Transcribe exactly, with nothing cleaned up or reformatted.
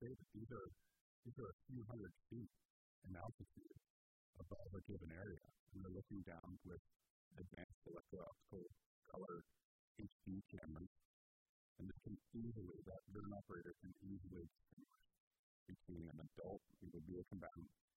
say that these are, these are a few hundred feet in altitude above a given area. And they're looking down with advanced electro-optical color H D cameras, and they can easily, that drone operator can easily distinguish between an adult who would be a combatant